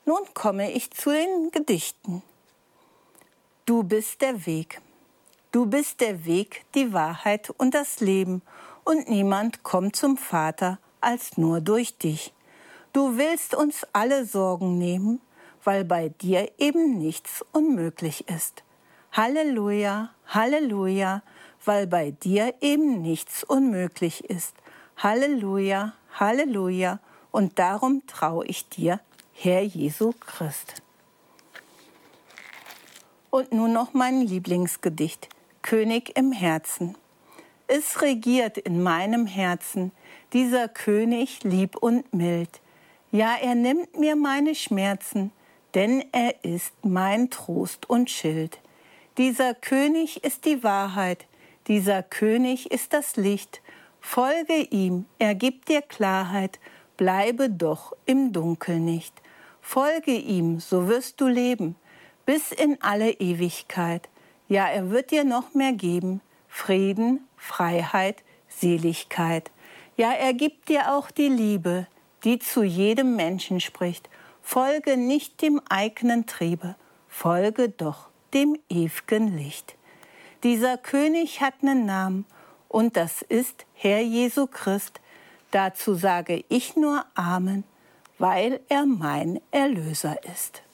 Nun komme ich zu den Gedichten. Du bist der Weg. Du bist der Weg, die Wahrheit und das Leben. Und niemand kommt zum Vater als nur durch dich. Du willst uns alle Sorgen nehmen, weil bei dir eben nichts unmöglich ist. Halleluja, Halleluja, weil bei dir eben nichts unmöglich ist. Halleluja, Halleluja, und darum traue ich dir, Herr Jesu Christ. Und nun noch mein Lieblingsgedicht, König im Herzen. Es regiert in meinem Herzen dieser König lieb und mild. Ja, er nimmt mir meine Schmerzen, denn er ist mein Trost und Schild. Dieser König ist die Wahrheit, dieser König ist das Licht. Folge ihm, er gibt dir Klarheit, bleibe doch im Dunkel nicht. Folge ihm, so wirst du leben, bis in alle Ewigkeit. Ja, er wird dir noch mehr geben, Frieden, Freiheit, Seligkeit. Ja, er gibt dir auch die Liebe, die zu jedem Menschen spricht. Folge nicht dem eigenen Triebe, folge doch dem ew'gen Licht. Dieser König hat einen Namen, und das ist Herr Jesu Christ. Dazu sage ich nur Amen, weil er mein Erlöser ist.